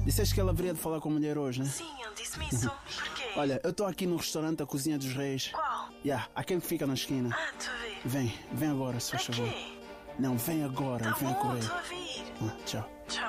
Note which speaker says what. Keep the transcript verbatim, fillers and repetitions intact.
Speaker 1: Disseste que ela haveria de falar com a mulher hoje, né?
Speaker 2: Sim, ele disse-me isso. Porquê?
Speaker 1: Olha, eu estou aqui no restaurante da Cozinha dos Reis.
Speaker 2: Qual?
Speaker 1: Yeah, aquele que fica na esquina.
Speaker 2: Ah, estou a ver.
Speaker 1: Vem, vem agora, se faz
Speaker 2: Para
Speaker 1: favor.
Speaker 2: quê?
Speaker 1: Não, vem agora,
Speaker 2: Tá
Speaker 1: vem a
Speaker 2: bom,
Speaker 1: correr.
Speaker 2: estou a vir.
Speaker 1: Ah, tchau.
Speaker 2: Tchau.